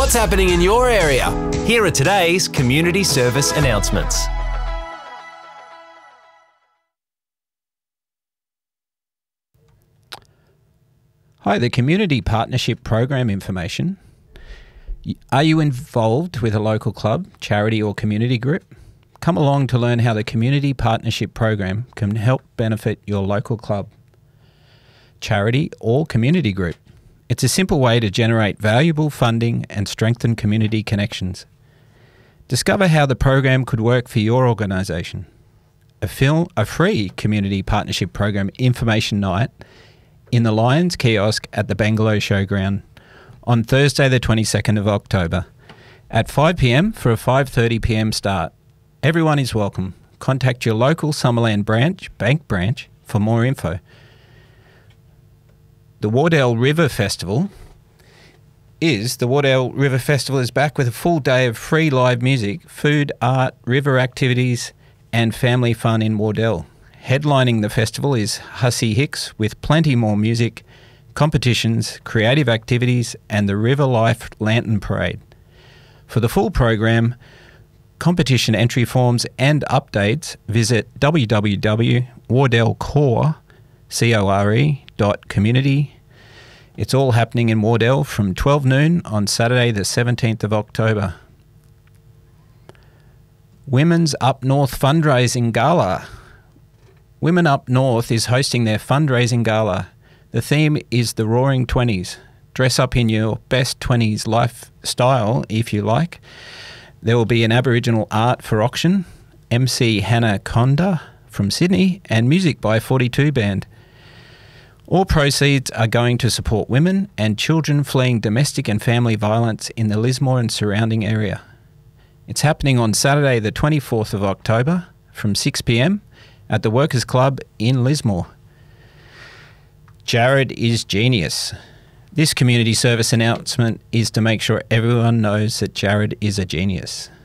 what's happening in your area. Here are today's community service announcements. Hi, the Community Partnership Program information. Are you involved with a local club, charity or community group? Come along to learn how the Community Partnership Program can help benefit your local club, charity or community group. It's a simple way to generate valuable funding and strengthen community connections. Discover how the program could work for your organisation. A free Community Partnership Program information night in the Lions kiosk at the Bangalow Showground on Thursday the 22nd of October at 5 p.m. for a 5:30 p.m. start. Everyone is welcome. Contact your local Summerland bank branch for more info. The Wardell River Festival is back with a full day of free live music, food, art, river activities and family fun in Wardell. Headlining the festival is Hussey Hicks with plenty more music, competitions, creative activities and the River Life Lantern Parade. For the full program, competition entry forms and updates, visit www.wardellcore.community. It's all happening in Wardell from 12 noon on Saturday the 17th of October. Women's Up North Fundraising Gala. Women Up North is hosting their fundraising gala. The theme is the Roaring 20s. Dress up in your best 20s lifestyle if you like. There will be an Aboriginal art for auction, MC Hannah Conda from Sydney, and music by 42 Band. All proceeds are going to support women and children fleeing domestic and family violence in the Lismore and surrounding area. It's happening on Saturday the 24th of October from 6 p.m. at the Workers Club in Lismore. Jared is genius. This community service announcement is to make sure everyone knows that Jared is a genius.